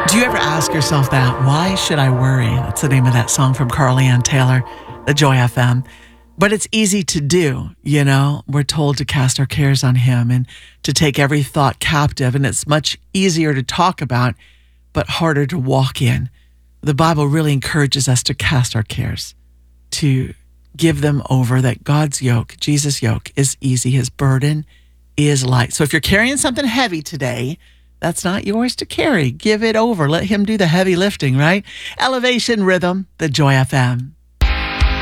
Do you ever ask yourself that? Why should I worry? That's the name of that song from Carly Ann Taylor, the Joy FM. But it's easy to do, you know. We're told to cast our cares on him and to take every thought captive. And it's much easier to talk about, but harder to walk in. The Bible really encourages us to cast our cares, to give them over, that God's yoke, Jesus' yoke, is easy. His burden is light. So if you're carrying something heavy today, that's not yours to carry. Give it over. Let him do the heavy lifting, right? Elevation Rhythm, the Joy FM.